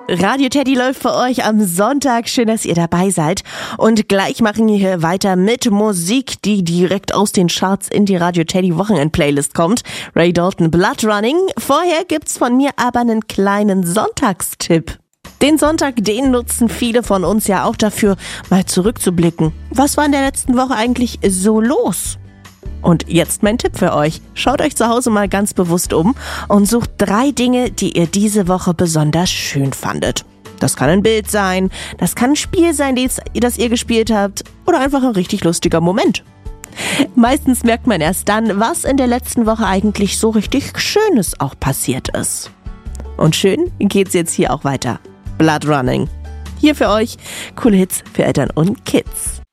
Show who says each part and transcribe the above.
Speaker 1: Radio Teddy läuft für euch am Sonntag. Schön, dass ihr dabei seid. Und gleich machen wir hier weiter mit Musik, die direkt aus den Charts in die Radio Teddy Wochenend-Playlist kommt. Ray Dalton, Blood Running. Vorher gibt's von mir aber einen kleinen Sonntagstipp. Den Sonntag, den nutzen viele von uns ja auch dafür, mal zurückzublicken. Was war in der letzten Woche eigentlich so los? Und jetzt mein Tipp für euch. Schaut euch zu Hause mal ganz bewusst um und sucht 3 Dinge, die ihr diese Woche besonders schön fandet. Das kann ein Bild sein, das kann ein Spiel sein, das ihr gespielt habt oder einfach ein richtig lustiger Moment. Meistens merkt man erst dann, was in der letzten Woche eigentlich so richtig Schönes auch passiert ist. Und schön geht's jetzt hier auch weiter. Blood Running. Hier für euch coole Hits für Eltern und Kids.